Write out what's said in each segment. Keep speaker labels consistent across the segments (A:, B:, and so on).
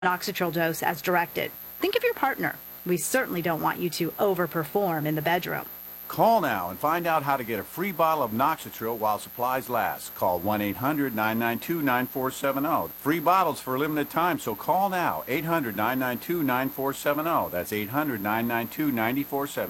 A: Oxytril dose as directed. Think of your partner. We certainly don't want you to overperform in the bedroom.
B: Call now and find out how to get a free bottle of Noxitril while supplies last. Call 1-800-992-9470. Free bottles for a limited time, so call now. 800-992-9470. That's 800-992-9470.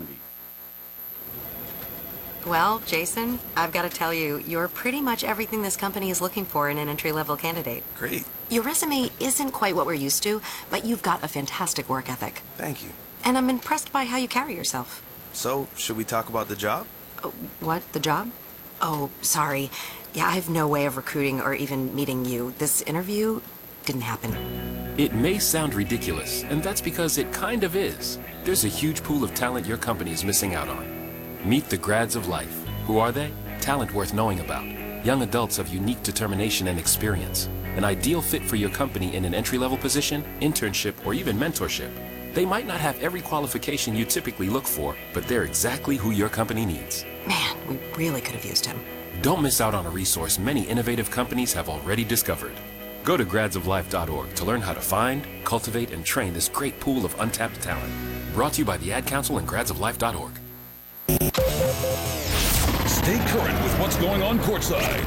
C: Well, Jason, I've got to tell you, you're pretty much everything this company is looking for in an entry-level candidate.
D: Great.
C: Your resume isn't quite what we're used to, but you've got a fantastic work ethic.
D: Thank you.
C: And I'm impressed by how you carry yourself.
D: So, should we talk about the job?
C: What? The job? Oh, sorry. Yeah, I have no way of recruiting or even meeting you. This interview didn't happen.
E: It may sound ridiculous, and that's because it kind of is. There's a huge pool of talent your company is missing out on. Meet the grads of life. Who are they? Talent worth knowing about. Young adults of unique determination and experience. An ideal fit for your company in an entry-level position, internship, or even mentorship. They might not have every qualification you typically look for, but they're exactly who your company needs.
C: Man, we really could have used him.
E: Don't miss out on a resource many innovative companies have already discovered. Go to gradsoflife.org to learn how to find, cultivate, and train this great pool of untapped talent. Brought to you by the Ad Council and gradsoflife.org.
F: Stay current with what's going on courtside.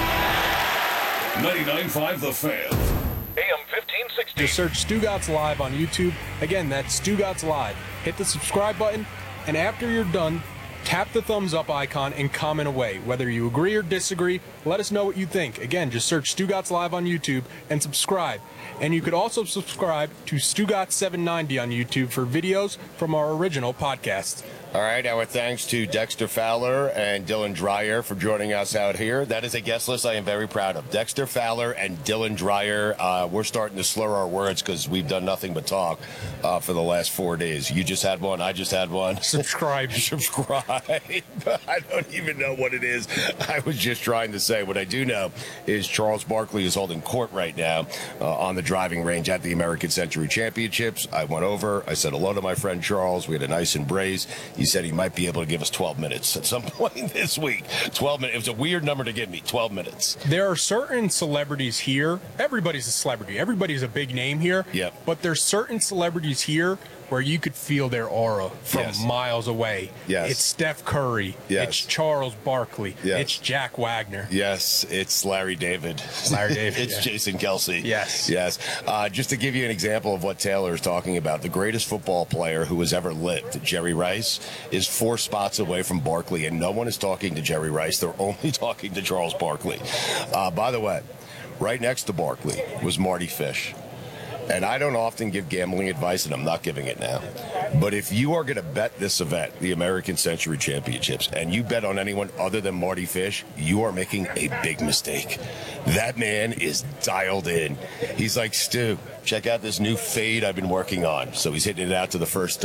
F: 99.5 The Fan. AM 1560.
G: Just search Stugotz Live on YouTube. Again, that's Stugotz Live. Hit the subscribe button, and after you're done, tap the thumbs up icon and comment away. Whether you agree or disagree, let us know what you think. Again, just search Stugotz Live on YouTube and subscribe. And you could also subscribe to Stugotz790 on YouTube for videos from our original podcast.
H: All right, our thanks to Dexter Fowler and Dylan Dreyer for joining us out here. That is a guest list I am very proud of. Dexter Fowler and Dylan Dreyer. We're starting to slur our words because we've done nothing but talk for the last 4 days. You just had one. I just had one.
G: Subscribe.
H: Subscribe. I don't even know what it is. I was just trying to say. What I do know is Charles Barkley is holding court right now on the driving range at the American Century Championships. I went over. I said hello to my friend Charles. We had a nice embrace. He said he might be able to give us 12 minutes at some point this week. 12 minutes. It was a weird number to give me, 12 minutes.
G: There are certain celebrities here. Everybody's a celebrity. Everybody's a big name here.
H: Yep.
G: But there's certain celebrities here where you could feel their aura from miles away.
H: Yes.
G: It's Steph Curry.
H: Yes.
G: It's Charles Barkley.
H: Yes.
G: It's Jack Wagner.
H: Yes, it's Larry David.
G: Larry David.
H: It's Jason Kelsey.
G: Yes.
H: Yes. Just to give you an example of what Taylor is talking about, the greatest football player who has ever lived, Jerry Rice, is 4 spots away from Barkley, and no one is talking to Jerry Rice. They're only talking to Charles Barkley. By the way, right next to Barkley was Marty Fish. And I don't often give gambling advice, and I'm not giving it now. But if you are going to bet this event, the American Century Championships, and you bet on anyone other than Marty Fish, you are making a big mistake. That man is dialed in. He's like, Stu, check out this new fade I've been working on. So he's hitting it out to the first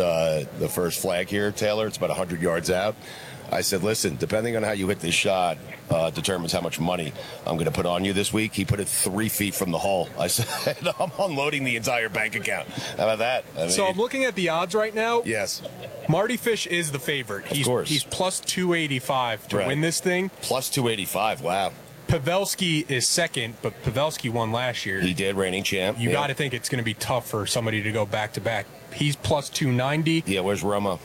H: flag here, Taylor. It's about 100 yards out. I said, listen, depending on how you hit this shot determines how much money I'm going to put on you this week. He put it 3 feet from the hole. I said, I'm unloading the entire bank account. How about that? I mean,
G: so I'm looking at the odds right now.
H: Yes.
G: Marty Fish is the favorite.
H: Of course.
G: He's plus 285 to win this thing.
H: Plus 285, wow.
G: Pavelski is second, but Pavelski won last year.
H: He did, reigning champ.
G: You got to think it's going to be tough for somebody to go back-to-back. He's plus 290.
H: Yeah, where's Romo?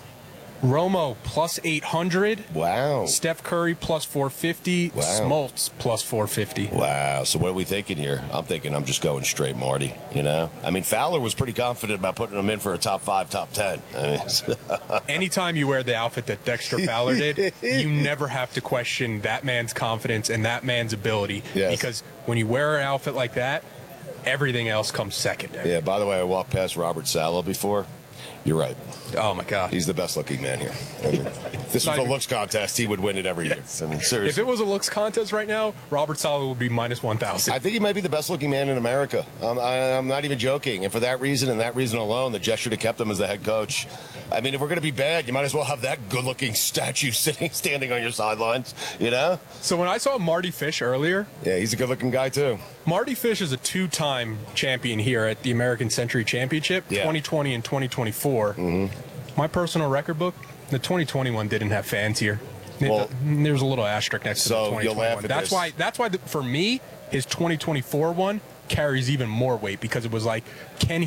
G: Romo plus 800.
H: Wow.
G: Steph Curry plus 450.
H: Wow.
G: Smoltz plus 450.
H: Wow. So what are we thinking here? I'm thinking I'm just going straight Marty, you know? I mean, Fowler was pretty confident about putting him in for a top 5, top 10. I mean,
G: anytime you wear the outfit that Dexter Fowler did, you never have to question that man's confidence and that man's ability.
H: Yes.
G: Because when you wear an outfit like that, everything else comes second.
H: Yeah, by the way, I walked past Robert Saleh before. You're right.
G: Oh, my God.
H: He's the best-looking man here. I mean, if this was a looks contest, he would win it every year. I mean, seriously.
G: If it was a looks contest right now, Robert Saleh would be minus 1,000.
H: I think he might be the best-looking man in America. I'm not even joking. And for that reason and that reason alone, the Jets should have kept him as the head coach. I mean, if we're going to be bad, you might as well have that good-looking statue standing on your sidelines, you know?
G: So when I saw Marty Fish earlier...
H: Yeah, he's a good-looking guy, too.
G: Marty Fish is a 2-time champion here at the American Century Championship, 2020 and 2024. My personal record book, the 2021 didn't have fans here. Well, there's a little asterisk next to the 2021.
H: You'll laugh at
G: that's
H: this.
G: why for me, his 2024 one carries even more weight because it was like, can